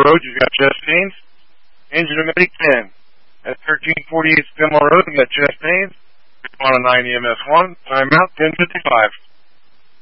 Road, you've got chest pains. Engine medic 10. At 1348 Spinmore Road, you've got chest pains. On a 9 EMS 1. Timeout 10:55.